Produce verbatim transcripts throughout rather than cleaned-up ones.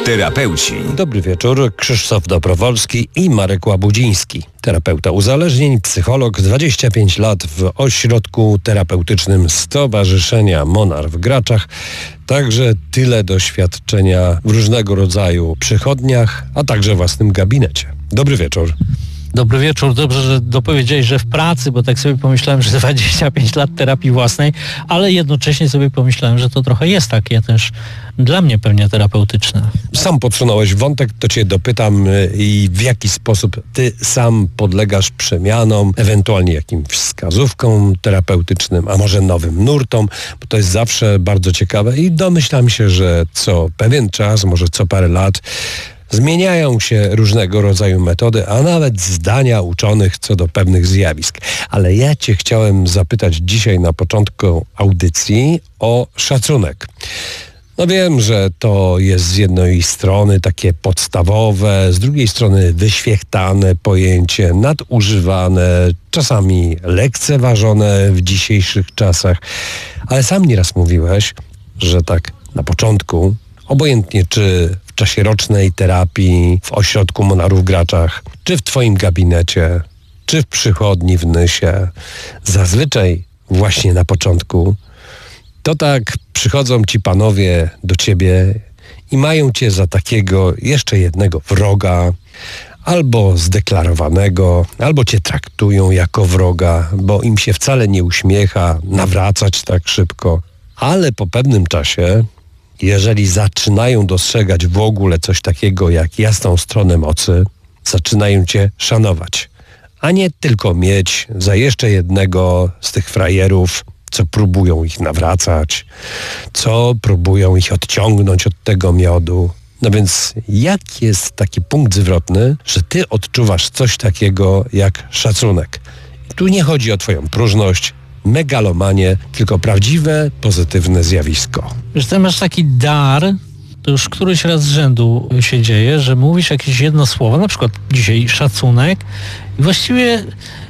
Terapeuci. Dobry wieczór, Krzysztof Dobrowolski i Marek Łabudziński. Terapeuta uzależnień, psycholog, dwadzieścia pięć lat w ośrodku terapeutycznym Stowarzyszenia Monar w Graczach. Także tyle doświadczenia w różnego rodzaju przychodniach, a także własnym gabinecie. Dobry wieczór. Dobry wieczór. Dobrze, że dopowiedziałeś, że w pracy, bo tak sobie pomyślałem, że dwadzieścia pięć lat terapii własnej, ale jednocześnie sobie pomyślałem, że to trochę jest takie też dla mnie pewnie terapeutyczne. Sam podsunąłeś wątek, to cię dopytam i w jaki sposób ty sam podlegasz przemianom, ewentualnie jakimś wskazówkom terapeutycznym, a może nowym nurtom, bo to jest zawsze bardzo ciekawe i domyślam się, że co pewien czas, może co parę lat, zmieniają się różnego rodzaju metody, a nawet zdania uczonych co do pewnych zjawisk. Ale ja cię chciałem zapytać dzisiaj na początku audycji o szacunek. No wiem, że to jest z jednej strony takie podstawowe, z drugiej strony wyświechtane pojęcie, nadużywane, czasami lekceważone w dzisiejszych czasach. Ale sam nieraz mówiłeś, że tak na początku, obojętnie czy w czasie rocznej terapii w ośrodku Monarów w Graczach, czy w twoim gabinecie, czy w przychodni w Nysie, zazwyczaj właśnie na początku, to tak przychodzą ci panowie do ciebie i mają cię za takiego jeszcze jednego wroga, albo zdeklarowanego, albo cię traktują jako wroga, bo im się wcale nie uśmiecha nawracać tak szybko. Ale po pewnym czasie, jeżeli zaczynają dostrzegać w ogóle coś takiego jak jasną stronę mocy, zaczynają cię szanować, a nie tylko mieć za jeszcze jednego z tych frajerów, co próbują ich nawracać, co próbują ich odciągnąć od tego miodu. No więc jaki jest taki punkt zwrotny, że ty odczuwasz coś takiego jak szacunek? I tu nie chodzi o twoją próżność, megalomanię, tylko prawdziwe, pozytywne zjawisko. Wiesz, ty masz taki dar, to już któryś raz z rzędu się dzieje, że mówisz jakieś jedno słowo, na przykład dzisiaj szacunek i właściwie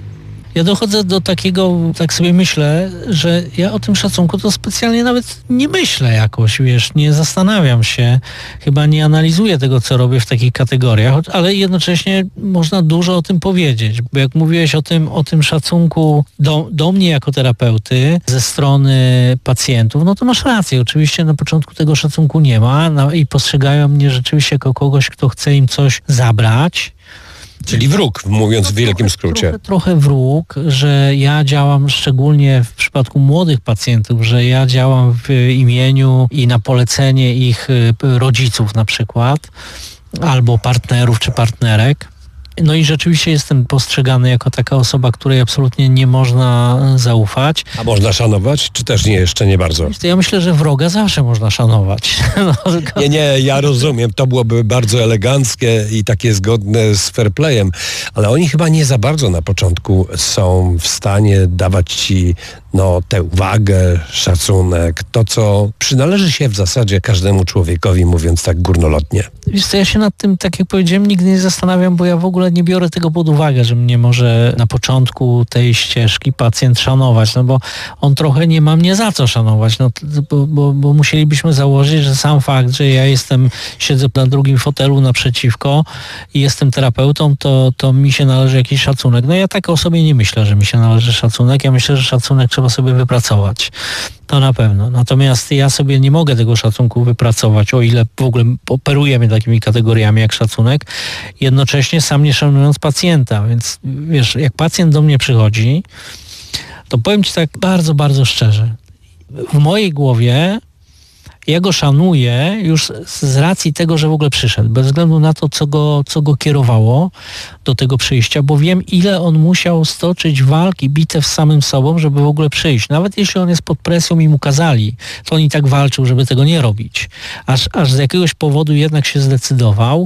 ja dochodzę do takiego, tak sobie myślę, że ja o tym szacunku to specjalnie nawet nie myślę jakoś, wiesz, nie zastanawiam się, chyba nie analizuję tego, co robię w takich kategoriach, ale jednocześnie można dużo o tym powiedzieć, bo jak mówiłeś o tym, o tym szacunku do, do mnie jako terapeuty ze strony pacjentów, no to masz rację, oczywiście na początku tego szacunku nie ma no, i postrzegają mnie rzeczywiście jako kogoś, kto chce im coś zabrać. Czyli wróg, mówiąc no, w wielkim trochę, skrócie. Trochę, trochę wróg, że ja działam szczególnie w przypadku młodych pacjentów, że ja działam w imieniu i na polecenie ich rodziców na przykład, albo partnerów czy partnerek. No i rzeczywiście jestem postrzegany jako taka osoba, której absolutnie nie można zaufać. A można szanować, czy też nie, jeszcze nie bardzo? Ja myślę, że wroga zawsze można szanować. No, tylko... Nie, nie, ja rozumiem, to byłoby bardzo eleganckie i takie zgodne z fair playem, ale oni chyba nie za bardzo na początku są w stanie dawać ci no, tę uwagę, szacunek, to co przynależy się w zasadzie każdemu człowiekowi, mówiąc tak górnolotnie. Wiesz co, ja się nad tym, tak jak powiedziałem, nigdy nie zastanawiam, bo ja w ogóle nie biorę tego pod uwagę, że mnie może na początku tej ścieżki pacjent szanować, no bo on trochę nie ma mnie za co szanować, no bo, bo, bo musielibyśmy założyć, że sam fakt, że ja jestem, siedzę na drugim fotelu naprzeciwko i jestem terapeutą, to, to mi się należy jakiś szacunek. No ja tak o sobie nie myślę, że mi się należy szacunek, ja myślę, że szacunek trzeba sobie wypracować. To na pewno. Natomiast ja sobie nie mogę tego szacunku wypracować, o ile w ogóle operujemy takimi kategoriami jak szacunek, jednocześnie sam nie szanując pacjenta. Więc wiesz, jak pacjent do mnie przychodzi, to powiem ci tak bardzo, bardzo szczerze. W mojej głowie ja go szanuję już z racji tego, że w ogóle przyszedł, bez względu na to, co go, co go kierowało do tego przyjścia, bo wiem, ile on musiał stoczyć walki, bitew z samym sobą, żeby w ogóle przyjść. Nawet jeśli on jest pod presją i mu kazali, to on i tak walczył, żeby tego nie robić. Aż, aż z jakiegoś powodu jednak się zdecydował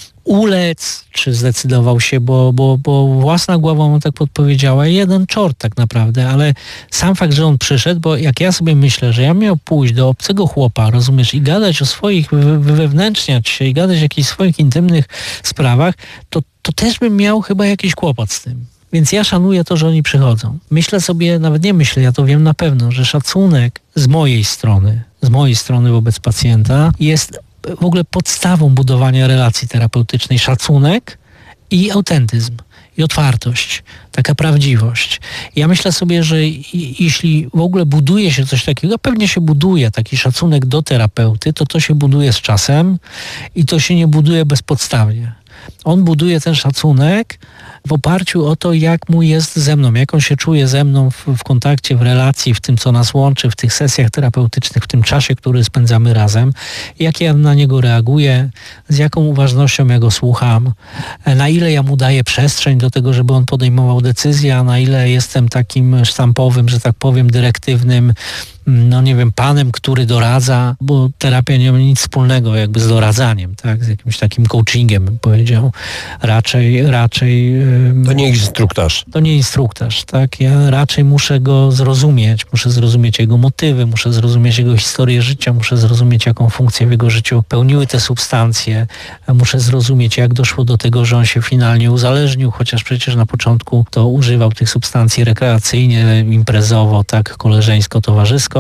ulec, czy zdecydował się, bo, bo, bo własna głowa mu tak podpowiedziała, jeden czort tak naprawdę, ale sam fakt, że on przyszedł, bo jak ja sobie myślę, że ja miał pójść do obcego chłopa, rozumiesz, i gadać o swoich, wywewnętrzniać się i gadać o jakichś swoich intymnych sprawach, to, to też bym miał chyba jakiś kłopot z tym. Więc ja szanuję to, że oni przychodzą. Myślę sobie, nawet nie myślę, ja to wiem na pewno, że szacunek z mojej strony, z mojej strony wobec pacjenta jest w ogóle podstawą budowania relacji terapeutycznej szacunek i autentyzm. I otwartość, taka prawdziwość. Ja myślę sobie, że jeśli w ogóle buduje się coś takiego, pewnie się buduje taki szacunek do terapeuty, to to się buduje z czasem i to się nie buduje bezpodstawnie. On buduje ten szacunek w oparciu o to, jak mu jest ze mną, jak on się czuje ze mną w, w kontakcie, w relacji, w tym, co nas łączy, w tych sesjach terapeutycznych, w tym czasie, który spędzamy razem, jak ja na niego reaguję, z jaką uważnością ja go słucham, na ile ja mu daję przestrzeń do tego, żeby on podejmował decyzje, a na ile jestem takim sztampowym, że tak powiem, dyrektywnym, no nie wiem, panem, który doradza, bo terapia nie ma nic wspólnego jakby z doradzaniem, tak, z jakimś takim coachingiem, bym powiedział. Raczej, raczej... To nie instruktaż. To nie instruktaż, tak. Ja raczej muszę go zrozumieć, muszę zrozumieć jego motywy, muszę zrozumieć jego historię życia, muszę zrozumieć, jaką funkcję w jego życiu pełniły te substancje, muszę zrozumieć, jak doszło do tego, że on się finalnie uzależnił, chociaż przecież na początku to używał tych substancji rekreacyjnie, imprezowo, tak, koleżeńsko, towarzysko.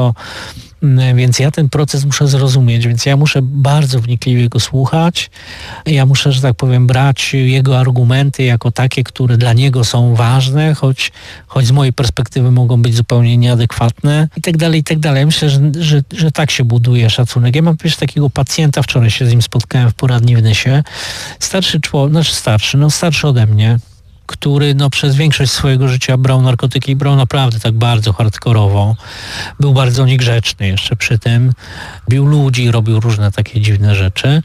Więc ja ten proces muszę zrozumieć, więc ja muszę bardzo wnikliwie go słuchać. Ja muszę, że tak powiem, brać jego argumenty jako takie, które dla niego są ważne, choć, choć z mojej perspektywy mogą być zupełnie nieadekwatne i tak dalej, i tak dalej. Myślę, że, że, że tak się buduje szacunek. Ja mam też takiego pacjenta, wczoraj się z nim spotkałem w poradni w Nysie. Starszy człowiek, znaczy starszy, no starszy ode mnie, który no, przez większość swojego życia brał narkotyki i brał naprawdę tak bardzo hardkorowo. Był bardzo niegrzeczny jeszcze przy tym. Bił ludzi, robił różne takie dziwne rzeczy.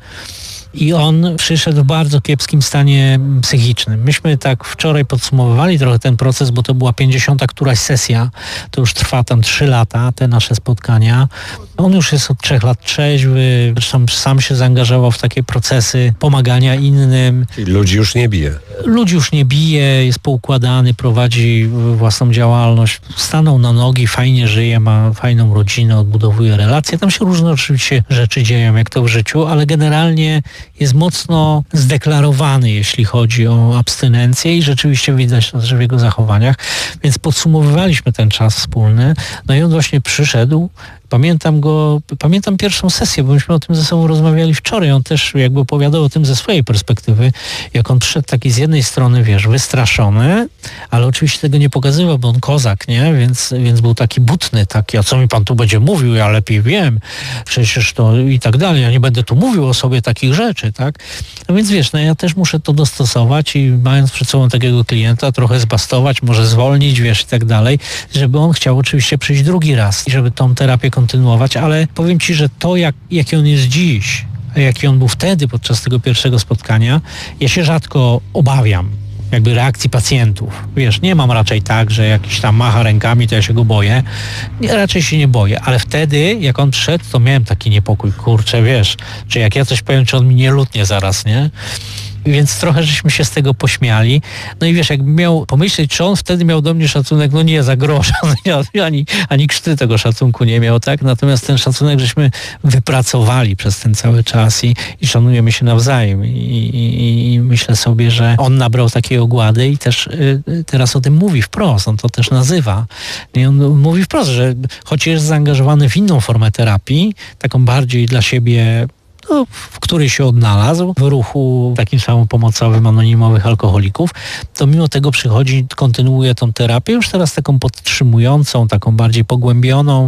I on przyszedł w bardzo kiepskim stanie psychicznym. Myśmy tak wczoraj podsumowywali trochę ten proces, bo to była pięćdziesiąta któraś sesja. To już trwa tam trzy lata, te nasze spotkania. On już jest od trzech lat trzeźwy, zresztą sam się zaangażował w takie procesy pomagania innym. I ludzi już nie bije. Ludzi już nie bije, jest poukładany, prowadzi własną działalność. Stanął na nogi, fajnie żyje, ma fajną rodzinę, odbudowuje relacje. Tam się różne oczywiście rzeczy dzieją, jak to w życiu, ale generalnie jest mocno zdeklarowany, jeśli chodzi o abstynencję i rzeczywiście widać to też w jego zachowaniach. Więc podsumowywaliśmy ten czas wspólny. No i on właśnie przyszedł. Pamiętam go, pamiętam pierwszą sesję, bo myśmy o tym ze sobą rozmawiali wczoraj. On też jakby opowiadał o tym ze swojej perspektywy, jak on przyszedł taki z jednej strony, wiesz, wystraszony, ale oczywiście tego nie pokazywał, bo on kozak, nie? Więc, więc był taki butny, taki, a co mi pan tu będzie mówił, ja lepiej wiem, przecież to i tak dalej, ja nie będę tu mówił o sobie takich rzeczy, tak? No więc wiesz, no ja też muszę to dostosować i mając przed sobą takiego klienta, trochę zbastować, może zwolnić, wiesz, i tak dalej, żeby on chciał oczywiście przyjść drugi raz i żeby tą terapię kontynuować, ale powiem ci, że to jak, jaki on jest dziś, a jaki on był wtedy podczas tego pierwszego spotkania, ja się rzadko obawiam jakby reakcji pacjentów. Wiesz, nie mam raczej tak, że jakiś tam macha rękami, to ja się go boję. Nie, raczej się nie boję, ale wtedy, jak on przyszedł, to miałem taki niepokój, kurczę, wiesz, czy jak ja coś powiem, czy on mi nie lutnie zaraz, nie? Więc trochę żeśmy się z tego pośmiali. No i wiesz, jakbym miał pomyśleć, czy on wtedy miał do mnie szacunek, no nie, za grosza, ani, ani krzty tego szacunku nie miał, tak? Natomiast ten szacunek żeśmy wypracowali przez ten cały czas i, i szanujemy się nawzajem. I, i, I myślę sobie, że on nabrał takiej ogłady i też y, teraz o tym mówi wprost, on to też nazywa. I on mówi wprost, że choć jest zaangażowany w inną formę terapii, taką bardziej dla siebie, no, w której się odnalazł, w ruchu takim samym pomocowym anonimowych alkoholików, to mimo tego przychodzi, kontynuuje tą terapię, już teraz taką podtrzymującą, taką bardziej pogłębioną,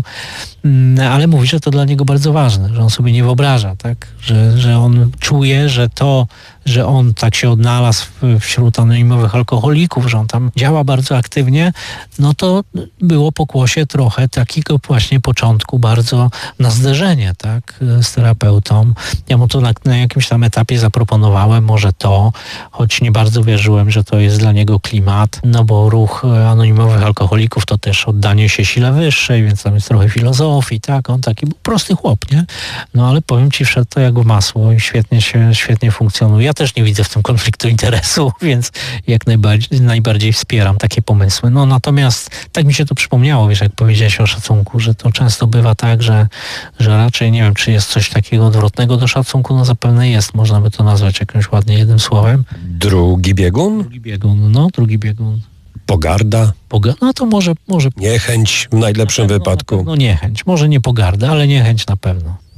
ale mówi, że to dla niego bardzo ważne, że on sobie nie wyobraża, tak? Że, że on czuje, że to, że on tak się odnalazł wśród anonimowych alkoholików, że on tam działa bardzo aktywnie, no to było pokłosie trochę takiego właśnie początku bardzo na zderzenie, tak, z terapeutą. Ja mu to na, na jakimś tam etapie zaproponowałem, może to, choć nie bardzo wierzyłem, że to jest dla niego klimat, no bo ruch anonimowych alkoholików to też oddanie się sile wyższej, więc tam jest trochę filozofii, tak, on taki był prosty chłop, nie? No ale powiem ci, wszedł to jak w masło i świetnie się, świetnie funkcjonuje. Ja też nie widzę w tym konfliktu interesu, więc jak najbardziej, najbardziej wspieram takie pomysły. No natomiast tak mi się to przypomniało, wiesz, jak powiedziałeś o szacunku, że to często bywa tak, że, że raczej nie wiem, czy jest coś takiego odwrotnego do szacunku, no zapewne jest, można by to nazwać jakimś ładnie jednym słowem. Drugi biegun? Drugi biegun, no, drugi biegun. Pogarda? Poga- no to może, może... Niechęć w najlepszym na pewno, wypadku. No niechęć, może nie pogarda, ale niechęć na pewno.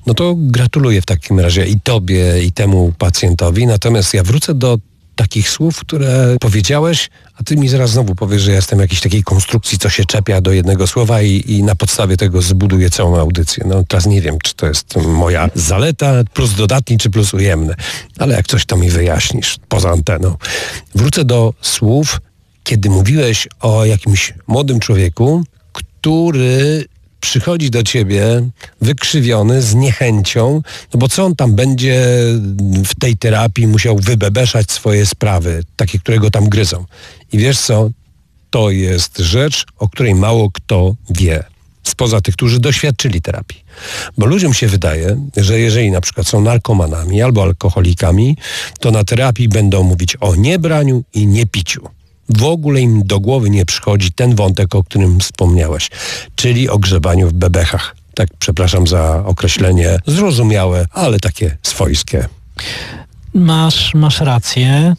No to gratuluję w takim razie i tobie, i temu pacjentowi. Natomiast ja wrócę do takich słów, które powiedziałeś, a ty mi zaraz znowu powiesz, że ja jestem w jakiejś takiej konstrukcji, co się czepia do jednego słowa i, i na podstawie tego zbuduję całą audycję. No teraz nie wiem, czy to jest moja zaleta, plus dodatni, czy plus ujemny. Ale jak coś, to mi wyjaśnisz poza anteną. Wrócę do słów, kiedy mówiłeś o jakimś młodym człowieku, który przychodzi do ciebie wykrzywiony, z niechęcią, no bo co on tam będzie w tej terapii musiał wybebeszać swoje sprawy, takie, które go tam gryzą. I wiesz co? To jest rzecz, o której mało kto wie. Spoza tych, którzy doświadczyli terapii. Bo ludziom się wydaje, że jeżeli na przykład są narkomanami albo alkoholikami, to na terapii będą mówić o niebraniu i niepiciu. W ogóle im do głowy nie przychodzi ten wątek, o którym wspomniałeś, czyli o grzebaniu w bebechach. Tak, przepraszam za określenie zrozumiałe, ale takie swojskie. Masz, masz rację.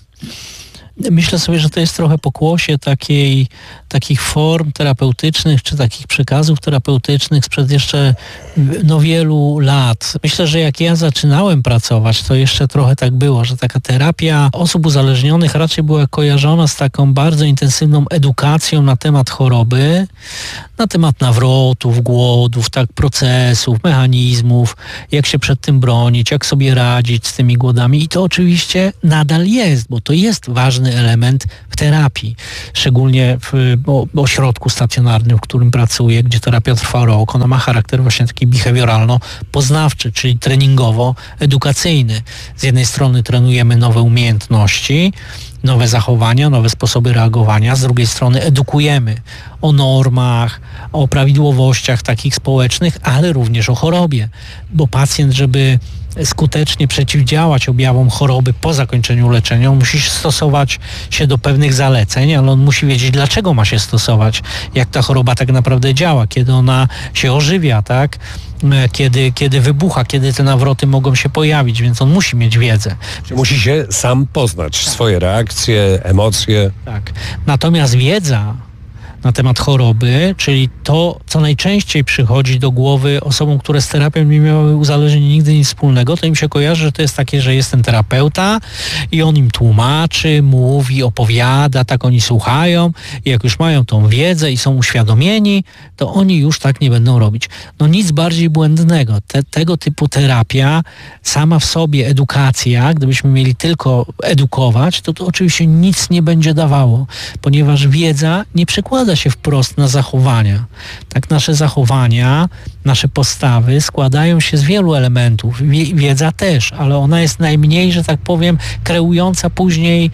Myślę sobie, że to jest trochę pokłosie takiej, takich form terapeutycznych, czy takich przekazów terapeutycznych sprzed jeszcze no, wielu lat. Myślę, że jak ja zaczynałem pracować, to jeszcze trochę tak było, że taka terapia osób uzależnionych raczej była kojarzona z taką bardzo intensywną edukacją na temat choroby, na temat nawrotów, głodów, tak, procesów, mechanizmów, jak się przed tym bronić, jak sobie radzić z tymi głodami. I to oczywiście nadal jest, bo to jest ważny element w terapii. Szczególnie w ośrodku stacjonarnym, w którym pracuję, gdzie terapia trwa rok. Ona ma charakter właśnie taki behawioralno-poznawczy, czyli treningowo-edukacyjny. Z jednej strony trenujemy nowe umiejętności, nowe zachowania, nowe sposoby reagowania. Z drugiej strony edukujemy o normach, o prawidłowościach takich społecznych, ale również o chorobie. Bo pacjent, żeby skutecznie przeciwdziałać objawom choroby po zakończeniu leczenia, on musi stosować się do pewnych zaleceń, ale on musi wiedzieć, dlaczego ma się stosować, jak ta choroba tak naprawdę działa, kiedy ona się ożywia, tak? Kiedy, kiedy wybucha, kiedy te nawroty mogą się pojawić, więc on musi mieć wiedzę. Musi się sam poznać, tak, swoje reakcje, emocje. Tak. Natomiast wiedza na temat choroby, czyli to, co najczęściej przychodzi do głowy osobom, które z terapią nie miały uzależnień nigdy nic wspólnego, to im się kojarzy, że to jest takie, że jest ten terapeuta i on im tłumaczy, mówi, opowiada, tak oni słuchają i jak już mają tą wiedzę i są uświadomieni, to oni już tak nie będą robić. No nic bardziej błędnego. Te, tego typu terapia, sama w sobie edukacja, gdybyśmy mieli tylko edukować, to to oczywiście nic nie będzie dawało, ponieważ wiedza nie przekłada się wprost na zachowania. Tak, nasze zachowania, nasze postawy składają się z wielu elementów. Wiedza też, ale ona jest najmniej, że tak powiem, kreująca później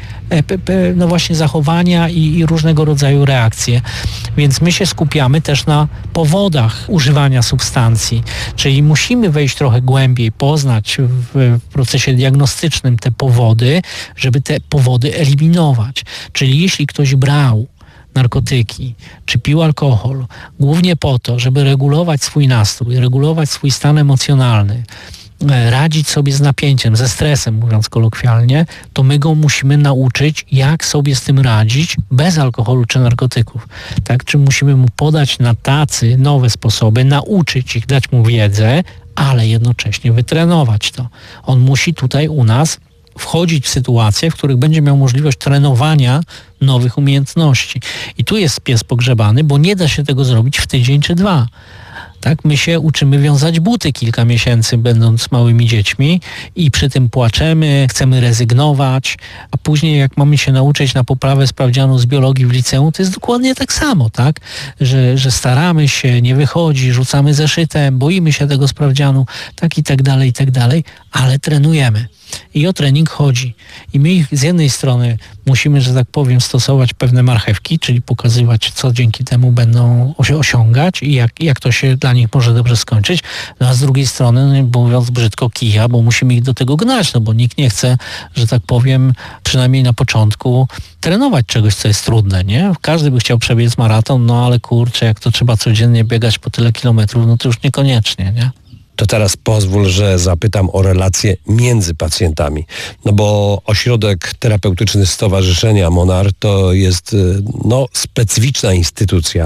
no właśnie zachowania i, i różnego rodzaju reakcje. Więc my się skupiamy też na powodach używania substancji, czyli musimy wejść trochę głębiej, poznać w procesie diagnostycznym te powody, żeby te powody eliminować. Czyli jeśli ktoś brał narkotyki, czy pił alkohol, głównie po to, żeby regulować swój nastrój, regulować swój stan emocjonalny, radzić sobie z napięciem, ze stresem, mówiąc kolokwialnie, to my go musimy nauczyć, jak sobie z tym radzić bez alkoholu czy narkotyków. Tak? Czy musimy mu podać na tacy nowe sposoby, nauczyć ich, dać mu wiedzę, ale jednocześnie wytrenować to. On musi tutaj u nas wchodzić w sytuacje, w których będzie miał możliwość trenowania nowych umiejętności. I tu jest pies pogrzebany, bo nie da się tego zrobić w tydzień czy dwa. Tak, my się uczymy wiązać buty kilka miesięcy, będąc małymi dziećmi i przy tym płaczemy, chcemy rezygnować, a później jak mamy się nauczyć na poprawę sprawdzianu z biologii w liceum, to jest dokładnie tak samo, tak? Że, że staramy się, nie wychodzi, rzucamy zeszytem, boimy się tego sprawdzianu, tak i tak dalej, i tak dalej, ale trenujemy. I o trening chodzi. I my ich z jednej strony musimy, że tak powiem, stosować pewne marchewki, czyli pokazywać, co dzięki temu będą osiągać i jak, jak to się dla nich może dobrze skończyć. No a z drugiej strony, mówiąc brzydko, kija, bo musimy ich do tego gnać, no bo nikt nie chce, że tak powiem, przynajmniej na początku trenować czegoś, co jest trudne, nie? Każdy by chciał przebiec maraton, no ale kurczę, jak to trzeba codziennie biegać po tyle kilometrów, no to już niekoniecznie, nie? To teraz pozwól, że zapytam o relacje między pacjentami. No bo ośrodek terapeutyczny Stowarzyszenia Monar to jest no, specyficzna instytucja.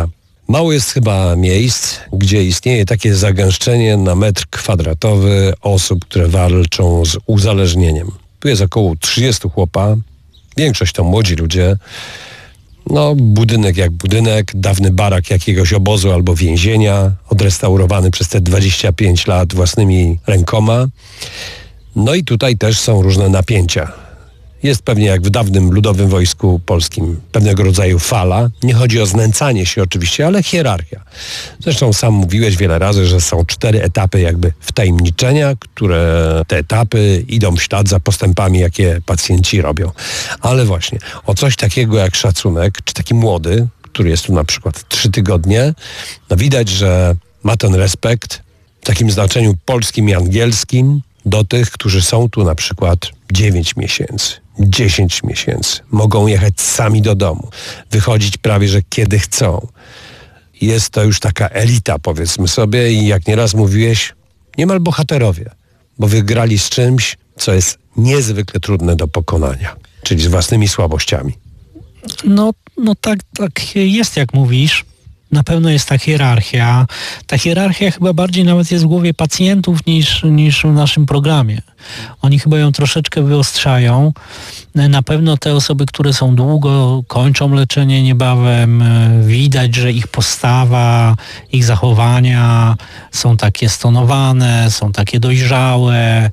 Mało jest chyba miejsc, gdzie istnieje takie zagęszczenie na metr kwadratowy osób, które walczą z uzależnieniem. Tu jest około trzydziestu chłopa, większość to młodzi ludzie. No, budynek jak budynek, dawny barak jakiegoś obozu albo więzienia, odrestaurowany przez te dwadzieścia pięć lat własnymi rękoma. No i tutaj też są różne napięcia. Jest pewnie jak w dawnym ludowym wojsku polskim pewnego rodzaju fala. Nie chodzi o znęcanie się oczywiście, ale hierarchia. Zresztą sam mówiłeś wiele razy, że są cztery etapy jakby wtajemniczenia, które te etapy idą w ślad za postępami, jakie pacjenci robią. Ale właśnie o coś takiego jak szacunek, czy taki młody, który jest tu na przykład trzy tygodnie, no widać, że ma ten respekt w takim znaczeniu polskim i angielskim do tych, którzy są tu na przykład dziewięć miesięcy, dziesięć miesięcy. Mogą jechać sami do domu, wychodzić prawie, że kiedy chcą. Jest to już taka elita, powiedzmy sobie, i jak nieraz mówiłeś, niemal bohaterowie, bo wygrali z czymś, co jest niezwykle trudne do pokonania, czyli z własnymi słabościami. No, no tak, tak jest, jak mówisz. Na pewno jest ta hierarchia. Ta hierarchia chyba bardziej nawet jest w głowie pacjentów niż, niż w naszym programie. Oni chyba ją troszeczkę wyostrzają. Na pewno te osoby, które są długo, kończą leczenie niebawem, widać, że ich postawa, ich zachowania są takie stonowane, są takie dojrzałe,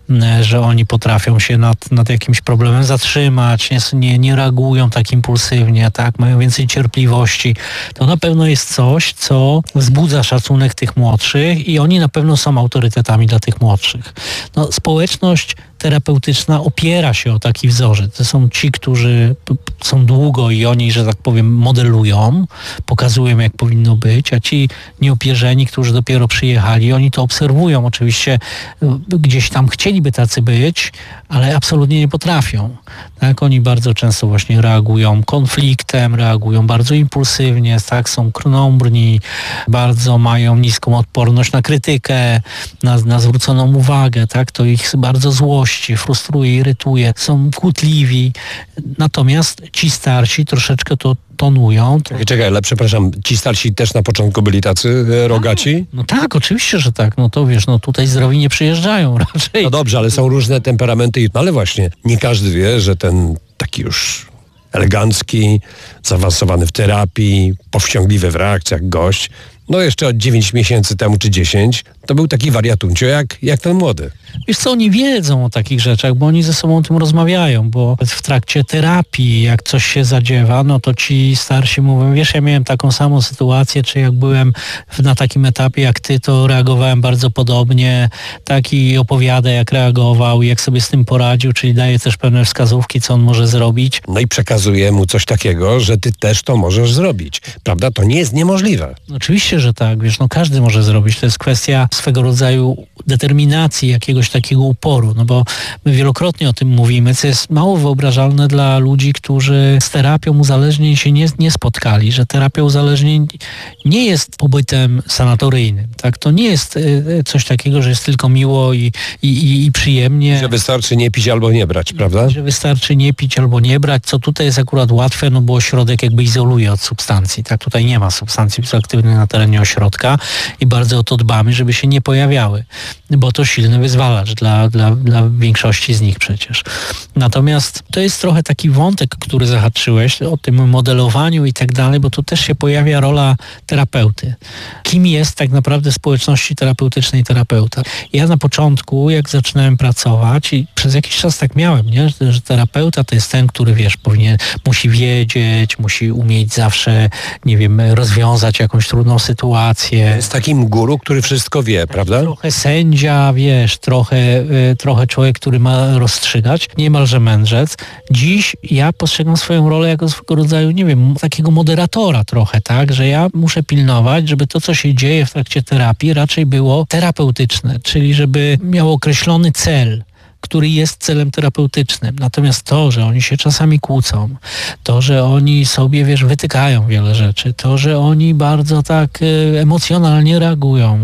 że oni potrafią się nad, nad jakimś problemem zatrzymać, nie, nie, nie reagują tak impulsywnie, tak, mają więcej cierpliwości. To na pewno jest coś, co wzbudza szacunek tych młodszych i oni na pewno są autorytetami dla tych młodszych. No, społeczność terapeutyczna opiera się o taki wzorzec. To są ci, którzy są długo i oni, że tak powiem, modelują, pokazują, jak powinno być, a ci nieopierzeni, którzy dopiero przyjechali, oni to obserwują. Oczywiście gdzieś tam chcieliby tacy być, ale absolutnie nie potrafią. Tak? Oni bardzo często właśnie reagują konfliktem, reagują bardzo impulsywnie, tak? Są krnąbrni, bardzo mają niską odporność na krytykę, na, na zwróconą uwagę, tak? To ich bardzo złości, frustruje, irytuje, są kłótliwi. Natomiast ci starsi troszeczkę to tonują. To... Czekaj, czekaj, ale przepraszam, ci starsi też na początku byli tacy e, rogaci? No tak, oczywiście, że tak. No to wiesz, no tutaj zdrowi nie przyjeżdżają raczej. No dobrze, ale są różne temperamenty. No ale właśnie, nie każdy wie, że ten taki już elegancki, zaawansowany w terapii, powściągliwy w reakcjach gość, no jeszcze od dziewięć miesięcy temu czy dziesięć, to był taki wariatuncio jak, jak ten młody. Wiesz co, oni wiedzą o takich rzeczach, bo oni ze sobą o tym rozmawiają, bo w trakcie terapii, jak coś się zadziewa, no to ci starsi mówią, wiesz, ja miałem taką samą sytuację, czy jak byłem na takim etapie jak ty, to reagowałem bardzo podobnie, tak, i opowiada, jak reagował, jak sobie z tym poradził, czyli daje też pewne wskazówki, co on może zrobić. No i przekazuje mu coś takiego, że ty też to możesz zrobić, prawda? To nie jest niemożliwe. Oczywiście, że tak, wiesz, no każdy może zrobić, to jest kwestia swego rodzaju determinacji, jakiegoś takiego uporu, no bo my wielokrotnie o tym mówimy, co jest mało wyobrażalne dla ludzi, którzy z terapią uzależnień się nie, nie spotkali, że terapia uzależnień nie jest pobytem sanatoryjnym, tak? To nie jest y, coś takiego, że jest tylko miło i, i, i, i przyjemnie. Że wystarczy nie pić albo nie brać, prawda? Że wystarczy nie pić albo nie brać, co tutaj jest akurat łatwe, no bo ośrodek jakby izoluje od substancji, tak? Tutaj nie ma substancji psychoaktywnych na terenie ośrodka i bardzo o to dbamy, żeby się nie pojawiały, bo to silny wyzwalacz dla, dla, dla większości z nich przecież. Natomiast to jest trochę taki wątek, który zahaczyłeś, o tym modelowaniu i tak dalej, bo tu też się pojawia rola terapeuty. Kim jest tak naprawdę w społeczności terapeutycznej terapeuta? Ja na początku, jak zaczynałem pracować i przez jakiś czas tak miałem, nie? Że, że terapeuta to jest ten, który, wiesz, powinien, musi wiedzieć, musi umieć zawsze, nie wiem, rozwiązać jakąś trudną sytuację. Jest takim guru, który wszystko wie, prawda? Trochę sędzia, wiesz, trochę, y, trochę człowiek, który ma rozstrzygać, niemalże mędrzec. Dziś ja postrzegam swoją rolę jako swego rodzaju, nie wiem, takiego moderatora trochę, tak, że ja muszę pilnować, żeby to, co się dzieje w trakcie terapii, raczej było terapeutyczne, czyli żeby miało określony cel, który jest celem terapeutycznym. Natomiast to, że oni się czasami kłócą, to, że oni sobie, wiesz, wytykają wiele rzeczy, to, że oni bardzo tak y, emocjonalnie reagują,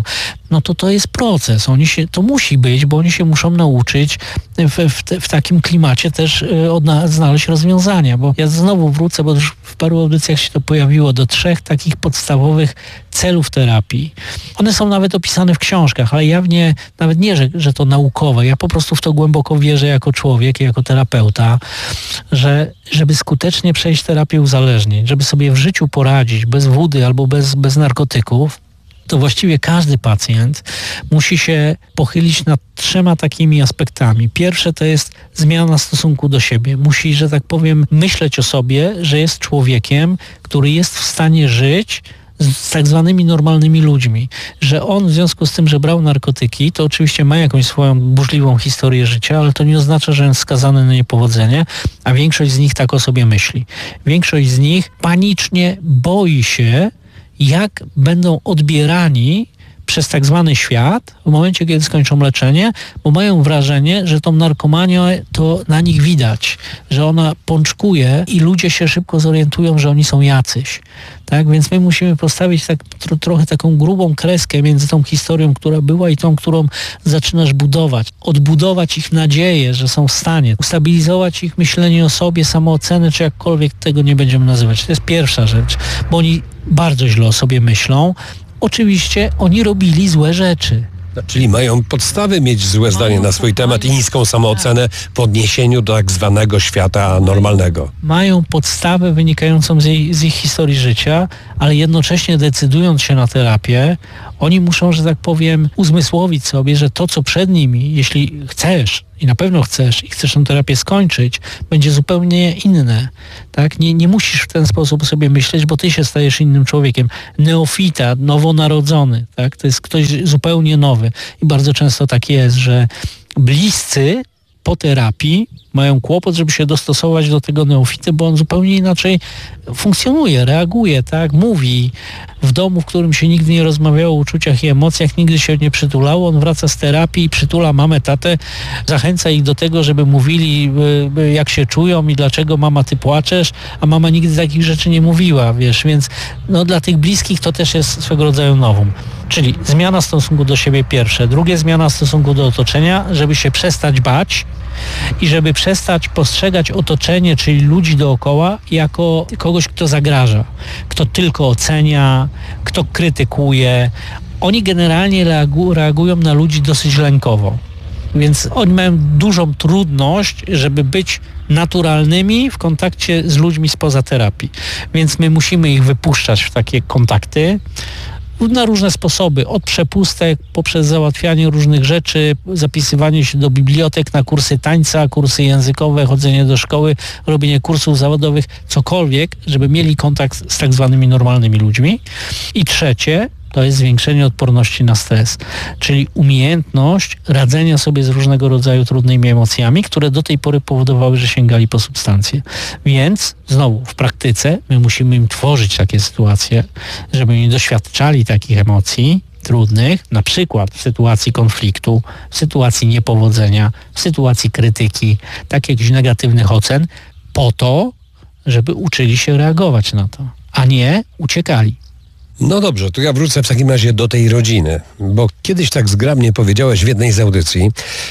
no to to jest proces. Oni się, to musi być, bo oni się muszą nauczyć w, w, te, w takim klimacie też odna- znaleźć rozwiązania. Bo ja znowu wrócę, bo już w paru audycjach się to pojawiło, do trzech takich podstawowych celów terapii. One są nawet opisane w książkach, ale ja w nie, nawet nie, że, że to naukowe, ja po prostu w to głęboko wierzę jako człowiek, jako terapeuta, że żeby skutecznie przejść terapię uzależnień, żeby sobie w życiu poradzić bez wódy albo bez, bez narkotyków, to właściwie każdy pacjent musi się pochylić nad trzema takimi aspektami. Pierwsze to jest zmiana stosunku do siebie. Musi, że tak powiem, myśleć o sobie, że jest człowiekiem, który jest w stanie żyć z tak zwanymi normalnymi ludźmi. Że on w związku z tym, że brał narkotyki, to oczywiście ma jakąś swoją burzliwą historię życia, ale to nie oznacza, że jest skazany na niepowodzenie, a większość z nich tak o sobie myśli. Większość z nich panicznie boi się, jak będą odbierani przez tak zwany świat w momencie, kiedy skończą leczenie, bo mają wrażenie, że tą narkomanię to na nich widać, że ona pączkuje i ludzie się szybko zorientują, że oni są jacyś. Tak? Więc my musimy postawić tak tro, trochę taką grubą kreskę między tą historią, która była i tą, którą zaczynasz budować. Odbudować ich nadzieję, że są w stanie. Ustabilizować ich myślenie o sobie, samoocenę, czy jakkolwiek tego nie będziemy nazywać. To jest pierwsza rzecz, bo oni bardzo źle o sobie myślą. Oczywiście oni robili złe rzeczy. Czyli mają podstawy mieć złe zdanie na swój temat i niską samoocenę w odniesieniu do tak zwanego świata normalnego. Mają podstawę wynikającą z, jej, z ich historii życia, ale jednocześnie decydując się na terapię, oni muszą, że tak powiem, uzmysłowić sobie, że to, co przed nimi, jeśli chcesz i na pewno chcesz i chcesz tę terapię skończyć, będzie zupełnie inne. Tak? Nie, nie musisz w ten sposób sobie myśleć, bo ty się stajesz innym człowiekiem. Neofita, nowonarodzony, tak? To jest ktoś zupełnie nowy. I bardzo często tak jest, że bliscy po terapii mają kłopot, żeby się dostosować do tego neofity, bo on zupełnie inaczej funkcjonuje, reaguje, tak, mówi. W domu, w którym się nigdy nie rozmawiało o uczuciach i emocjach, nigdy się nie przytulało, on wraca z terapii i przytula mamę, tatę, zachęca ich do tego, żeby mówili, jak się czują i dlaczego mama ty płaczesz, a mama nigdy takich rzeczy nie mówiła, wiesz, więc no, dla tych bliskich to też jest swego rodzaju nowum. Czyli zmiana stosunku do siebie pierwsze, drugie zmiana stosunku do otoczenia, żeby się przestać bać i żeby przestać postrzegać otoczenie, czyli ludzi dookoła, jako kogoś, kto zagraża, kto tylko ocenia, kto krytykuje. Oni generalnie reagu- reagują na ludzi dosyć lękowo. Więc oni mają dużą trudność, żeby być naturalnymi w kontakcie z ludźmi spoza terapii. Więc my musimy ich wypuszczać w takie kontakty na różne sposoby, od przepustek, poprzez załatwianie różnych rzeczy, zapisywanie się do bibliotek, na kursy tańca, kursy językowe, chodzenie do szkoły, robienie kursów zawodowych, cokolwiek, żeby mieli kontakt z tak zwanymi normalnymi ludźmi. I trzecie, to jest zwiększenie odporności na stres, czyli umiejętność radzenia sobie z różnego rodzaju trudnymi emocjami, które do tej pory powodowały, że sięgali po substancje. Więc znowu w praktyce my musimy im tworzyć takie sytuacje, żeby nie doświadczali takich emocji trudnych, na przykład w sytuacji konfliktu, w sytuacji niepowodzenia, w sytuacji krytyki, tak jakichś negatywnych ocen, po to, żeby uczyli się reagować na to, a nie uciekali. No dobrze, to ja wrócę w takim razie do tej rodziny, bo kiedyś tak zgrabnie powiedziałeś w jednej z audycji,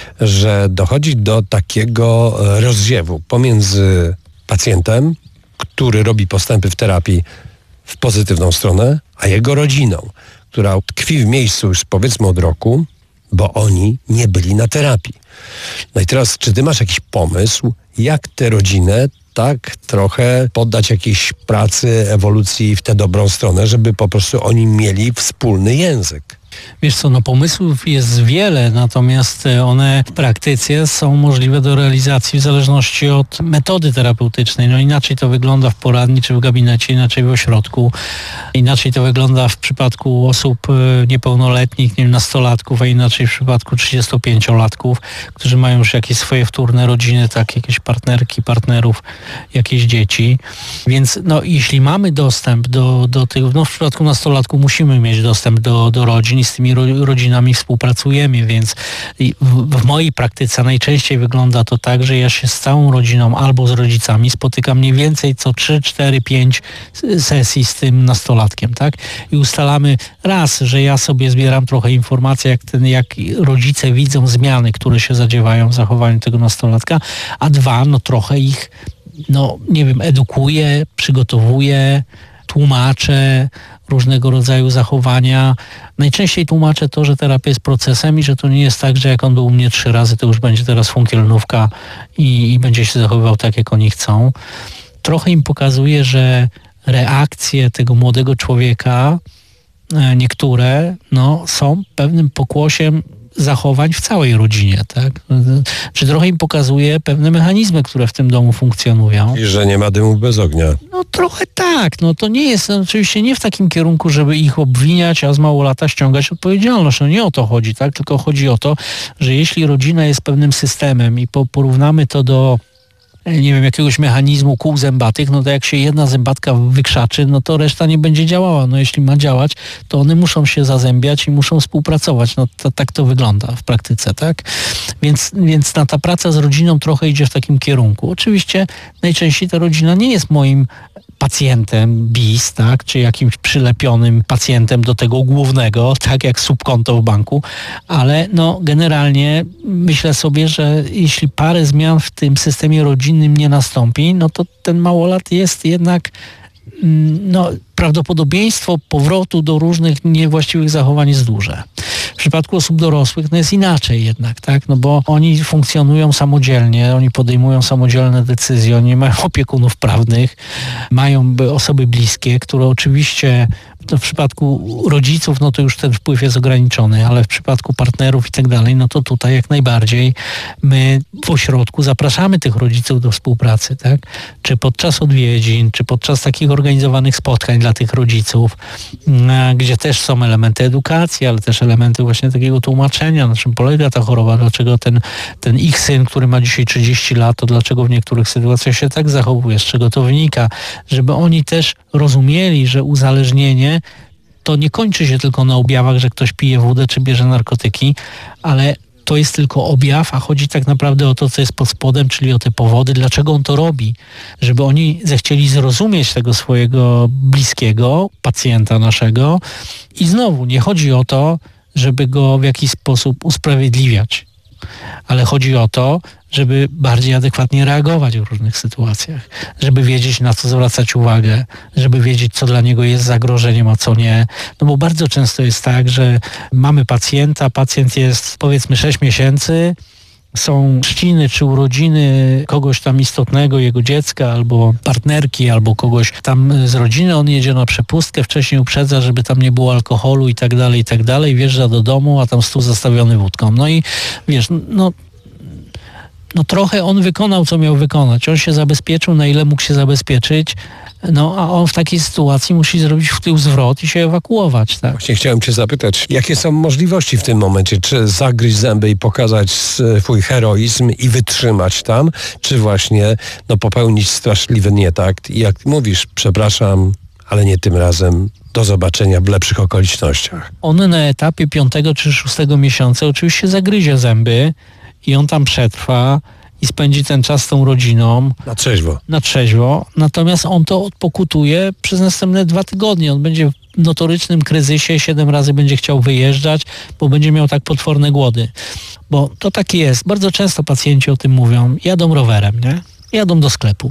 że dochodzi do takiego rozziewu pomiędzy pacjentem, który robi postępy w terapii w pozytywną stronę, a jego rodziną, która tkwi w miejscu już powiedzmy od roku, bo oni nie byli na terapii. No i teraz, czy ty masz jakiś pomysł, jak tę rodzinę tak trochę poddać jakiejś pracy, ewolucji w tę dobrą stronę, żeby po prostu oni mieli wspólny język? Wiesz co, no pomysłów jest wiele, natomiast one w praktyce są możliwe do realizacji w zależności od metody terapeutycznej. No inaczej to wygląda w poradni czy w gabinecie, inaczej w ośrodku. Inaczej to wygląda w przypadku osób niepełnoletnich, nie wiem, nastolatków, a inaczej w przypadku trzydziestopięciolatków, którzy mają już jakieś swoje wtórne rodziny, tak, jakieś partnerki, partnerów, jakieś dzieci. Więc no jeśli mamy dostęp do, do tych, no w przypadku nastolatków musimy mieć dostęp do, do rodzin i z tymi ro, rodzinami współpracujemy, więc w, w mojej praktyce najczęściej wygląda to tak, że ja się z całą rodziną albo z rodzicami spotykam mniej więcej co trzy, cztery, pięć sesji z tym nastolatkiem, tak? I ustalamy raz, że ja sobie zbieram trochę informacji, jak, ten, jak rodzice widzą zmiany, które się zadziewają w zachowaniu tego nastolatka, a dwa, no trochę ich, no nie wiem, edukuję, przygotowuję, tłumaczę różnego rodzaju zachowania. Najczęściej tłumaczę to, że terapia jest procesem i że to nie jest tak, że jak on był u mnie trzy razy, to już będzie teraz funkielnówka i, i będzie się zachowywał tak, jak oni chcą. Trochę im pokazuję, że reakcje tego młodego człowieka, niektóre, no, są pewnym pokłosiem zachowań w całej rodzinie, tak? Czy trochę im pokazuje pewne mechanizmy, które w tym domu funkcjonują. I że nie ma dymu bez ognia. No trochę tak, no to nie jest, no, oczywiście nie w takim kierunku, żeby ich obwiniać, a z mało lata ściągać odpowiedzialność. No nie o to chodzi, tak? Tylko chodzi o to, że jeśli rodzina jest pewnym systemem i po, porównamy to do nie wiem, jakiegoś mechanizmu kół zębatych, no to jak się jedna zębatka wykrzaczy, no to reszta nie będzie działała. No jeśli ma działać, to one muszą się zazębiać i muszą współpracować. No to, tak to wygląda w praktyce, tak? Więc, więc na ta praca z rodziną trochę idzie w takim kierunku. Oczywiście najczęściej ta rodzina nie jest moim pacjentem bis, tak, czy jakimś przylepionym pacjentem do tego głównego, tak jak subkonto w banku, ale no generalnie myślę sobie, że jeśli parę zmian w tym systemie rodzinnym nie nastąpi, no to ten małolat jest jednak, no prawdopodobieństwo powrotu do różnych niewłaściwych zachowań jest duże. W przypadku osób dorosłych no jest inaczej jednak, tak? No bo oni funkcjonują samodzielnie, oni podejmują samodzielne decyzje, oni mają opiekunów prawnych, mają osoby bliskie, które oczywiście w przypadku rodziców, no to już ten wpływ jest ograniczony, ale w przypadku partnerów i tak dalej, no to tutaj jak najbardziej my w ośrodku zapraszamy tych rodziców do współpracy, tak? Czy podczas odwiedzin, czy podczas takich organizowanych spotkań dla tych rodziców, gdzie też są elementy edukacji, ale też elementy właśnie takiego tłumaczenia, na czym polega ta choroba, dlaczego ten, ten ich syn, który ma dzisiaj trzydzieści lat, to dlaczego w niektórych sytuacjach się tak zachowuje, z czego to wynika, żeby oni też rozumieli, że uzależnienie to nie kończy się tylko na objawach, że ktoś pije wódę czy bierze narkotyki, ale to jest tylko objaw, a chodzi tak naprawdę o to, co jest pod spodem, czyli o te powody, dlaczego on to robi. Żeby oni zechcieli zrozumieć tego swojego bliskiego, pacjenta naszego i znowu nie chodzi o to, żeby go w jakiś sposób usprawiedliwiać, ale chodzi o to, żeby bardziej adekwatnie reagować w różnych sytuacjach, żeby wiedzieć, na co zwracać uwagę, żeby wiedzieć, co dla niego jest zagrożeniem, a co nie. No bo bardzo często jest tak, że mamy pacjenta, pacjent jest powiedzmy sześć miesięcy, są chrzciny czy urodziny kogoś tam istotnego, jego dziecka albo partnerki, albo kogoś tam z rodziny, on jedzie na przepustkę, wcześniej uprzedza, żeby tam nie było alkoholu i tak dalej, i tak dalej, wjeżdża do domu, a tam stół zastawiony wódką. No i wiesz, no no trochę on wykonał, co miał wykonać. On się zabezpieczył, na ile mógł się zabezpieczyć, no a on w takiej sytuacji musi zrobić w tył zwrot i się ewakuować, tak? Właśnie chciałem cię zapytać, jakie są możliwości w tym momencie? Czy zagryźć zęby i pokazać swój heroizm i wytrzymać tam, czy właśnie no, popełnić straszliwy nietakt i jak mówisz, przepraszam, ale nie tym razem, do zobaczenia w lepszych okolicznościach? On na etapie piątego czy szóstego miesiąca oczywiście zagryzie zęby i on tam przetrwa i spędzi ten czas z tą rodziną. Na trzeźwo. Na trzeźwo. Natomiast on to odpokutuje przez następne dwa tygodnie. On będzie w notorycznym kryzysie, siedem razy będzie chciał wyjeżdżać, bo będzie miał tak potworne głody. Bo to tak jest. Bardzo często pacjenci o tym mówią. Jadą rowerem, nie? Jadą do sklepu.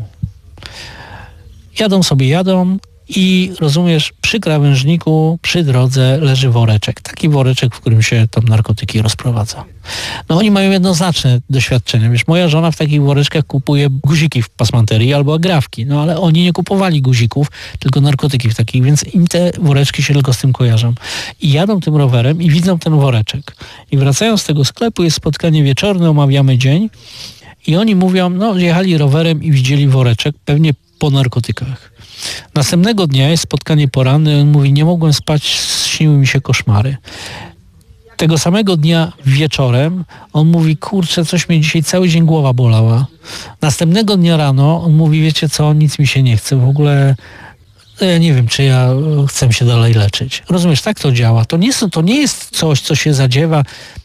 Jadą sobie, jadą i rozumiesz, przy krawężniku, przy drodze leży woreczek. Taki woreczek, w którym się tam narkotyki rozprowadza. No oni mają jednoznaczne doświadczenia. Wiesz, moja żona w takich woreczkach kupuje guziki w pasmanterii albo agrafki. No ale oni nie kupowali guzików, tylko narkotyki w takich, więc im te woreczki się tylko z tym kojarzą. I jadą tym rowerem i widzą ten woreczek. I wracają z tego sklepu, jest spotkanie wieczorne, omawiamy dzień i oni mówią, no jechali rowerem i widzieli woreczek, pewnie po narkotykach. Następnego dnia jest spotkanie poranne, on mówi, nie mogłem spać, śniły mi się koszmary. Tego samego dnia wieczorem on mówi, kurczę, coś mnie dzisiaj cały dzień głowa bolała. Następnego dnia rano on mówi, wiecie co, nic mi się nie chce, w ogóle to ja nie wiem, czy ja chcę się dalej leczyć. Rozumiesz, tak to działa. To nie, są, to nie jest coś, co się zadziewa.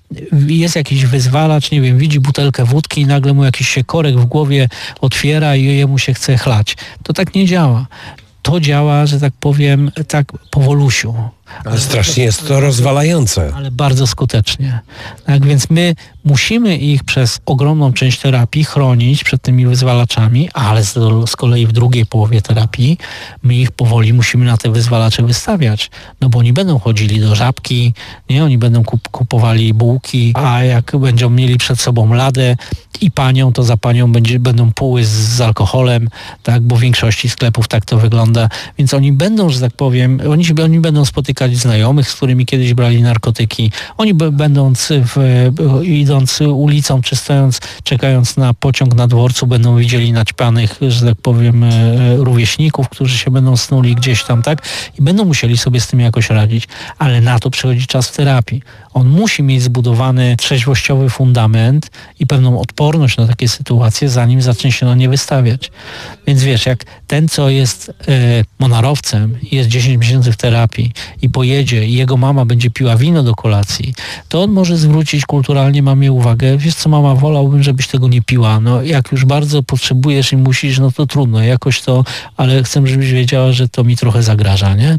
Jest jakiś wyzwalacz, nie wiem, widzi butelkę wódki i nagle mu jakiś się korek w głowie otwiera i jemu się chce chlać. To tak nie działa. To działa, że tak powiem, tak powolusiu. Ale strasznie jest to rozwalające. Ale bardzo skutecznie. Tak więc my musimy ich przez ogromną część terapii chronić przed tymi wyzwalaczami, ale z, z kolei w drugiej połowie terapii my ich powoli musimy na te wyzwalacze wystawiać. No bo oni będą chodzili do Żabki, nie? Oni będą kup, kupowali bułki, a jak będą mieli przed sobą ladę i panią, to za panią będzie, będą póły z, z alkoholem, tak? Bo w większości sklepów tak to wygląda. Więc oni będą, że tak powiem, oni, oni będą spotykać znajomych, z którymi kiedyś brali narkotyki. Oni b- będąc w, idąc ulicą, czy stojąc, czekając na pociąg na dworcu, będą widzieli naćpanych, że tak powiem, rówieśników, którzy się będą snuli gdzieś tam, tak? I będą musieli sobie z tym jakoś radzić. Ale na to przychodzi czas w terapii. On musi mieć zbudowany trzeźwościowy fundament i pewną odporność na takie sytuacje, zanim zacznie się na nie wystawiać. Więc wiesz, jak ten, co jest y, monarowcem, jest dziesięć miesięcy w terapii i pojedzie i jego mama będzie piła wino do kolacji, to on może zwrócić kulturalnie mamie uwagę, wiesz co, mama, wolałbym, żebyś tego nie piła. No jak już bardzo potrzebujesz i musisz, no to trudno, jakoś to, ale chcę, żebyś wiedziała, że to mi trochę zagraża, nie?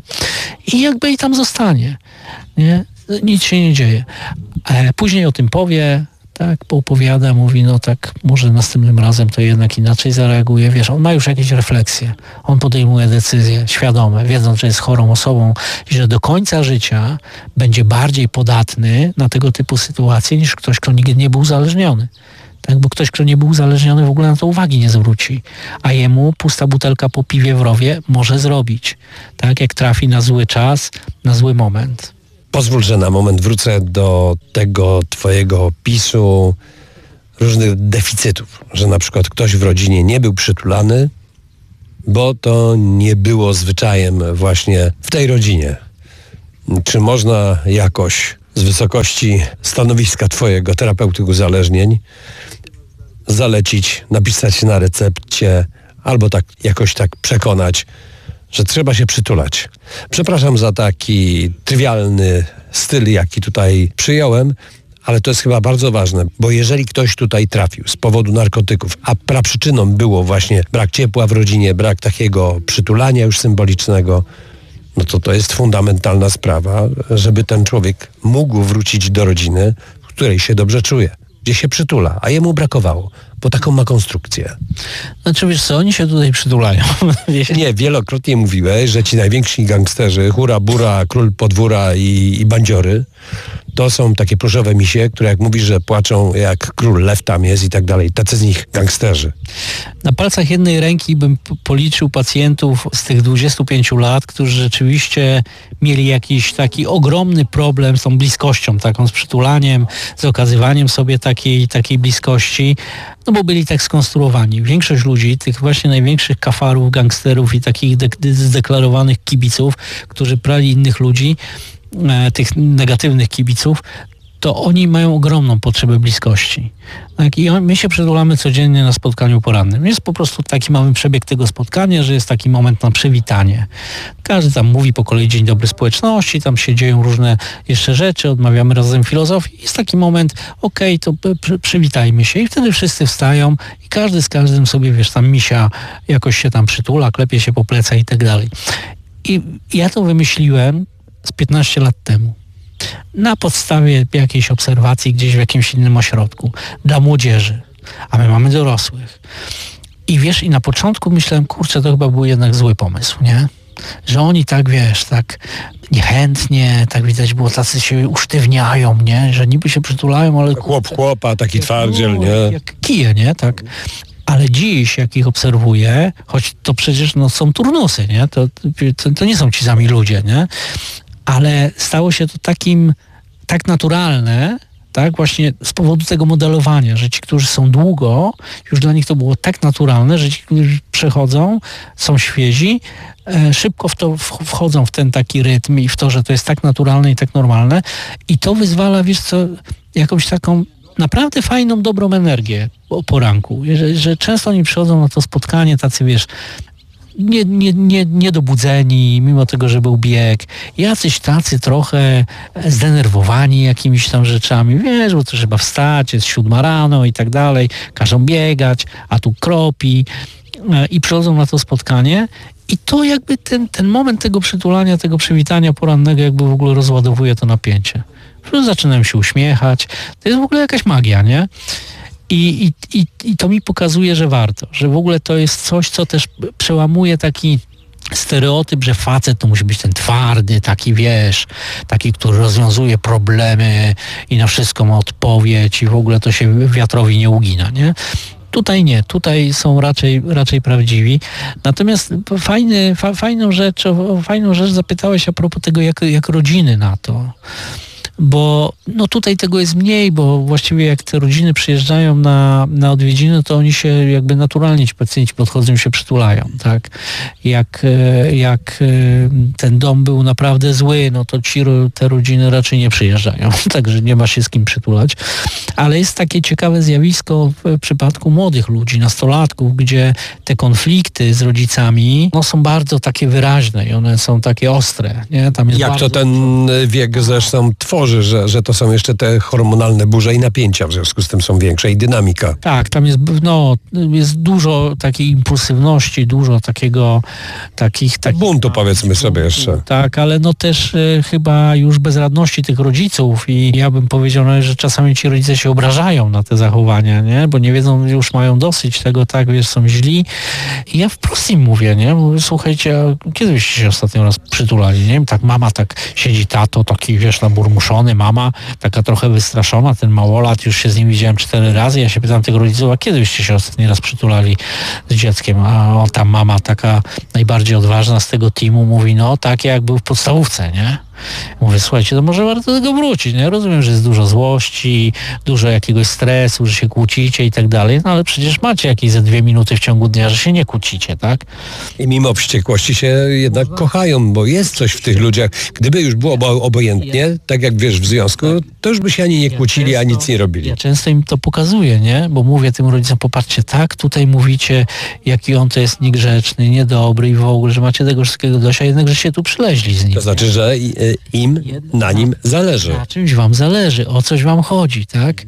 I jakby i tam zostanie, nie? Nic się nie dzieje. E, później o tym powie, tak, poopowiada, mówi, no tak, może następnym razem to jednak inaczej zareaguje. Wiesz, on ma już jakieś refleksje. On podejmuje decyzje świadome, wiedząc, że jest chorą osobą i że do końca życia będzie bardziej podatny na tego typu sytuacje niż ktoś, kto nigdy nie był uzależniony. Tak, bo ktoś, kto nie był uzależniony, w ogóle na to uwagi nie zwróci. A jemu pusta butelka po piwie w rowie może zrobić. Tak, jak trafi na zły czas, na zły moment. Pozwól, że na moment wrócę do tego twojego opisu różnych deficytów, że na przykład ktoś w rodzinie nie był przytulany, bo to nie było zwyczajem właśnie w tej rodzinie. Czy można jakoś z wysokości stanowiska twojego terapeuty uzależnień zalecić, napisać na recepcie albo tak jakoś tak przekonać, że trzeba się przytulać? Przepraszam za taki trywialny styl, jaki tutaj przyjąłem, ale to jest chyba bardzo ważne, bo jeżeli ktoś tutaj trafił z powodu narkotyków, a praprzyczyną było właśnie brak ciepła w rodzinie, brak takiego przytulania już symbolicznego, no to to jest fundamentalna sprawa, żeby ten człowiek mógł wrócić do rodziny, w której się dobrze czuje, gdzie się przytula, a jemu brakowało, bo taką ma konstrukcję. Znaczy wiesz co, oni się tutaj przytulają. Nie, wielokrotnie mówiłeś, że ci najwięksi gangsterzy, hura, bura, król podwóra i, i bandziory, to są takie pluszowe misie, które jak mówisz, że płaczą jak król lew tam jest i tak dalej. Tacy z nich gangsterzy. Na palcach jednej ręki bym policzył pacjentów z tych dwudziestu pięciu lat, którzy rzeczywiście mieli jakiś taki ogromny problem z tą bliskością, taką z przytulaniem, z okazywaniem sobie takiej, takiej bliskości, no bo byli tak skonstruowani. Większość ludzi, tych właśnie największych kafarów, gangsterów i takich de- zdeklarowanych kibiców, którzy prali innych ludzi, tych negatywnych kibiców, to oni mają ogromną potrzebę bliskości. Tak? I my się przytulamy codziennie na spotkaniu porannym. Jest po prostu taki mamy przebieg tego spotkania, że jest taki moment na przywitanie. Każdy tam mówi po kolei dzień dobry społeczności, tam się dzieją różne jeszcze rzeczy, odmawiamy razem filozofii. Jest taki moment, okej, okay, to przy, przywitajmy się i wtedy wszyscy wstają i każdy z każdym sobie, wiesz, tam misia jakoś się tam przytula, klepie się po plecach i tak dalej. I ja to wymyśliłem z piętnaście lat temu. Na podstawie jakiejś obserwacji gdzieś w jakimś innym ośrodku dla młodzieży, a my mamy dorosłych. I wiesz, i na początku myślałem, kurczę, to chyba był jednak zły pomysł, nie? Że oni tak, wiesz, tak niechętnie, tak widać było, tacy się usztywniają, nie? Że niby się przytulają, ale... Chłop chłopa, taki twardziel, nie? Jak kije, nie? Tak. Ale dziś, jak ich obserwuję, choć to przecież no, są turnusy, nie? To, to, to nie są ci sami ludzie, nie? Ale stało się to takim, tak naturalne, tak, właśnie z powodu tego modelowania, że ci, którzy są długo, już dla nich to było tak naturalne, że ci, którzy przechodzą, są świezi, e, szybko w to wchodzą w ten taki rytm i w to, że to jest tak naturalne i tak normalne i to wyzwala, wiesz co, jakąś taką naprawdę fajną, dobrą energię po poranku, że, że często oni przychodzą na to spotkanie tacy, wiesz, nie, nie, nie, niedobudzeni, mimo tego, że był bieg. Jacyś tacy trochę zdenerwowani jakimiś tam rzeczami. Wiesz, bo to trzeba wstać, jest siódma rano i tak dalej. Każą biegać, a tu kropi. I przychodzą na to spotkanie i to jakby ten, ten moment tego przytulania, tego przywitania porannego jakby w ogóle rozładowuje to napięcie. Zaczynają się uśmiechać. To jest w ogóle jakaś magia, nie? I, i, i, i to mi pokazuje, że warto, że w ogóle to jest coś, co też przełamuje taki stereotyp, że facet to musi być ten twardy, taki wiesz, taki, który rozwiązuje problemy i na wszystko ma odpowiedź i w ogóle to się wiatrowi nie ugina, nie? Tutaj nie, tutaj są raczej, raczej prawdziwi. Natomiast fajny, fa, fajną rzecz, fajną rzecz zapytałeś a propos tego, jak, jak rodziny na to. Bo no tutaj tego jest mniej, bo właściwie jak te rodziny przyjeżdżają na, na odwiedziny, to oni się jakby naturalnie, ci pacjenci podchodzą i się przytulają, tak? Jak, jak ten dom był naprawdę zły, no to ci, te rodziny raczej nie przyjeżdżają, także nie ma się z kim przytulać. Ale jest takie ciekawe zjawisko w przypadku młodych ludzi, nastolatków, gdzie te konflikty z rodzicami no, są bardzo takie wyraźne i one są takie ostre. Nie? Tam jest Jak bardzo to ten wiek zresztą tworzy, że, że to są jeszcze te hormonalne burze i napięcia w związku z tym są większe i dynamika. Tak, tam jest, no, jest dużo takiej impulsywności, dużo takiego takich... takich buntu powiedzmy sobie jeszcze. Tak, ale no też y, chyba już bezradności tych rodziców i ja bym powiedział, no, że czasami ci rodzice się obrażają na te zachowania, nie? Bo nie wiedzą, już mają dosyć tego, tak, wiesz, są źli. I ja wprost im mówię, nie? Mówię, słuchajcie, kiedy byście się ostatnio raz przytulali, nie? Tak mama tak siedzi, tato taki, wiesz, naburmuszony, mama taka trochę wystraszona, ten małolat, już się z nim widziałem cztery razy. Ja się pytam tych rodziców, a kiedy byście się ostatni raz przytulali z dzieckiem? A o, ta mama taka najbardziej odważna z tego teamu mówi, no takie jak był w podstawówce, nie? Mówię, słuchajcie, to może warto do tego wrócić, nie? Rozumiem, że jest dużo złości, dużo jakiegoś stresu, że się kłócicie i tak dalej, no ale przecież macie jakieś ze dwie minuty w ciągu dnia, że się nie kłócicie, tak? I mimo wściekłości się jednak kochają, bo jest coś w tych ludziach. Gdyby już było obo- obojętnie, tak jak wiesz w związku, to już by się ani nie kłócili, a nic nie robili. Ja często im to pokazuję, nie? Bo mówię tym rodzicom, popatrzcie, tak, tutaj mówicie, jaki on to jest niegrzeczny, niedobry i w ogóle, że macie tego wszystkiego dość, a jednak, że się tu przyleźli z nim. To znaczy, że im na nim zależy. Na czymś wam zależy, o coś wam chodzi, tak?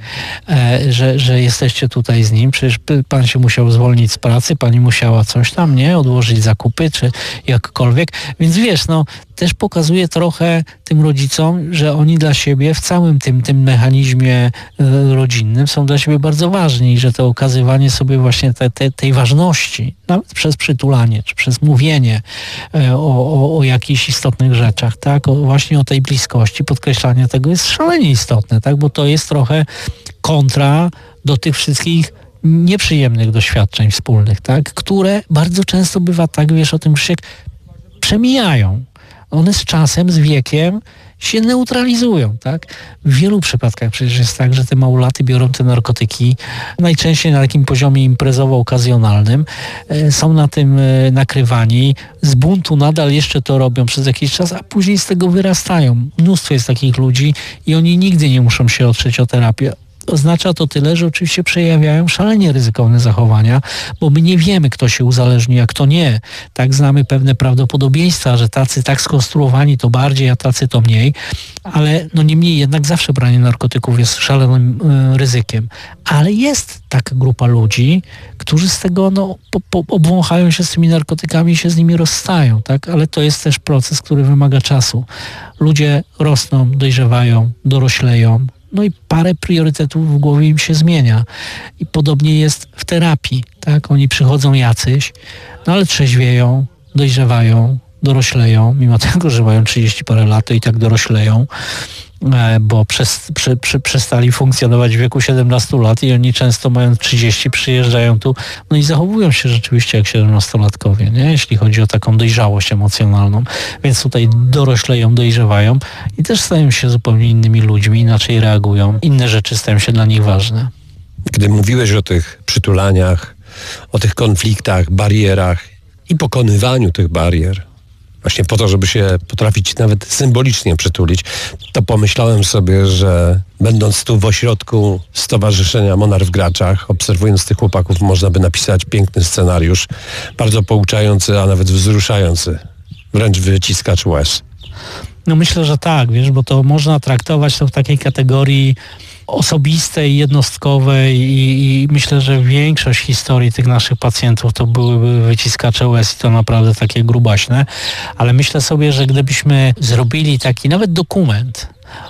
E, że, że jesteście tutaj z nim, przecież pan się musiał zwolnić z pracy, pani musiała coś tam, nie? Odłożyć zakupy, czy jakkolwiek. Więc wiesz, no, też pokazuje trochę tym rodzicom, że oni dla siebie w całym tym, tym mechanizmie e, rodzinnym są dla siebie bardzo ważni i że to okazywanie sobie właśnie te, te, tej ważności, nawet przez przytulanie, czy przez mówienie e, o, o, o jakichś istotnych rzeczach, tak? O, właśnie o tej bliskości, podkreślanie tego jest szalenie istotne, tak? Bo to jest trochę kontra do tych wszystkich nieprzyjemnych doświadczeń wspólnych, tak? Które bardzo często bywa tak, wiesz o tym, Krzysiek, przemijają. One z czasem, z wiekiem się neutralizują, tak? W wielu przypadkach przecież jest tak, że te małolaty biorą te narkotyki najczęściej na takim poziomie imprezowo-okazjonalnym, e, są na tym e, nakrywani, z buntu nadal jeszcze to robią przez jakiś czas, a później z tego wyrastają. Mnóstwo jest takich ludzi i oni nigdy nie muszą się otrzeć o terapię. Oznacza to tyle, że oczywiście przejawiają szalenie ryzykowne zachowania, bo my nie wiemy, kto się uzależni, a kto nie. Tak znamy pewne prawdopodobieństwa, że tacy tak skonstruowani to bardziej, a tacy to mniej, ale no niemniej jednak zawsze branie narkotyków jest szalonym y, ryzykiem. Ale jest taka grupa ludzi, którzy z tego no, po, po, obwąchają się z tymi narkotykami i się z nimi rozstają, tak? Ale to jest też proces, który wymaga czasu. Ludzie rosną, dojrzewają, dorośleją, no i parę priorytetów w głowie im się zmienia. I podobnie jest w terapii, tak? Oni przychodzą jacyś, no ale trzeźwieją, dojrzewają, dorośleją, mimo tego, że mają trzydzieści parę lat, to i tak dorośleją, bo przez, przy, przy, przestali funkcjonować w wieku siedemnastu lat i oni często mając trzydzieści przyjeżdżają tu, no i zachowują się rzeczywiście jak siedemnastolatkowie, nie? Jeśli chodzi o taką dojrzałość emocjonalną. Więc tutaj dorośleją, dojrzewają i też stają się zupełnie innymi ludźmi, inaczej reagują. Inne rzeczy stają się dla nich ważne. Gdy mówiłeś o tych przytulaniach, o tych konfliktach, barierach i pokonywaniu tych barier, właśnie po to, żeby się potrafić nawet symbolicznie przytulić, to pomyślałem sobie, że będąc tu w ośrodku Stowarzyszenia Monar w Graczach, obserwując tych chłopaków, można by napisać piękny scenariusz, bardzo pouczający, a nawet wzruszający, wręcz wyciskacz łez. No myślę, że tak, wiesz, bo to można traktować to w takiej kategorii osobistej, jednostkowej i, i myślę, że większość historii tych naszych pacjentów to byłyby wyciskacze łez i to naprawdę takie grubaśne, ale myślę sobie, że gdybyśmy zrobili taki nawet dokument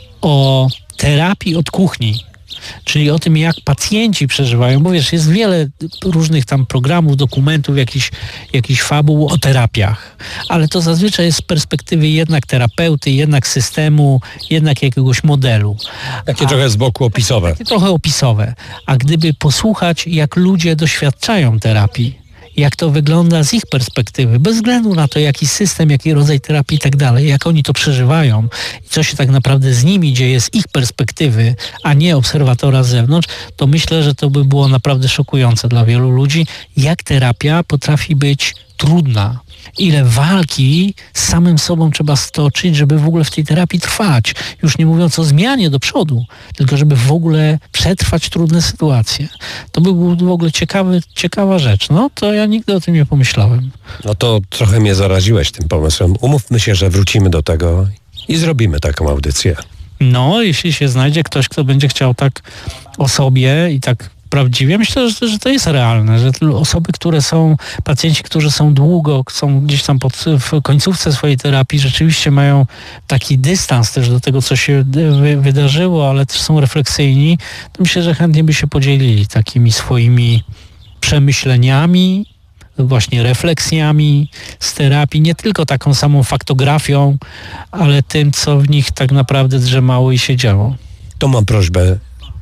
o terapii od kuchni, czyli o tym, jak pacjenci przeżywają, bo wiesz, jest wiele różnych tam programów, dokumentów, jakichś jakich fabuł o terapiach, ale to zazwyczaj jest z perspektywy jednak terapeuty, jednak systemu, jednak jakiegoś modelu. Takie A, trochę z boku opisowe. Takie trochę opisowe. A gdyby posłuchać, jak ludzie doświadczają terapii, jak to wygląda z ich perspektywy, bez względu na to, jaki system, jaki rodzaj terapii i tak dalej, jak oni to przeżywają i co się tak naprawdę z nimi dzieje z ich perspektywy, a nie obserwatora z zewnątrz, to myślę, że to by było naprawdę szokujące dla wielu ludzi, jak terapia potrafi być trudna. Ile walki z samym sobą trzeba stoczyć, żeby w ogóle w tej terapii trwać. Już nie mówiąc o zmianie do przodu, tylko żeby w ogóle przetrwać trudne sytuacje. To by był w ogóle ciekawy, ciekawa rzecz. No to ja nigdy o tym nie pomyślałem. No to trochę mnie zaraziłeś tym pomysłem. Umówmy się, że wrócimy do tego i zrobimy taką audycję. No, jeśli się znajdzie ktoś, kto będzie chciał tak o sobie i tak prawdziwie, myślę, że, że to jest realne, że osoby, które są, pacjenci, którzy są długo, są gdzieś tam pod, w końcówce swojej terapii, rzeczywiście mają taki dystans też do tego, co się wy, wydarzyło, ale też są refleksyjni, to myślę, że chętnie by się podzielili takimi swoimi przemyśleniami, właśnie refleksjami z terapii, nie tylko taką samą faktografią, ale tym, co w nich tak naprawdę drzemało i się działo. To mam prośbę.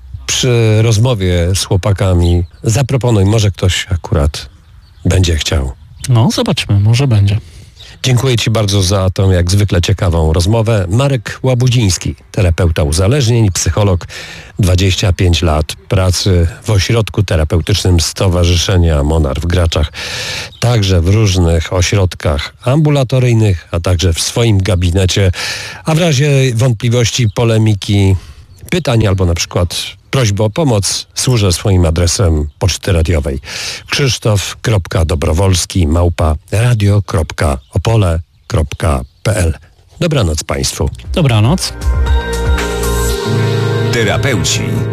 Przy rozmowie z chłopakami zaproponuj, może ktoś akurat będzie chciał. No, zobaczymy, może będzie. Dziękuję Ci bardzo za tą jak zwykle ciekawą rozmowę. Marek Łabudziński, terapeuta uzależnień, psycholog, dwadzieścia pięć lat pracy w ośrodku terapeutycznym Stowarzyszenia Monar w Graczach, także w różnych ośrodkach ambulatoryjnych, a także w swoim gabinecie, a w razie wątpliwości, polemiki, pytań albo na przykład prośby o pomoc, służę swoim adresem poczty radiowej krzysztof kropka dobrowolski małpa radio kropka opole kropka p l. Dobranoc Państwu. Dobranoc. Terapeuci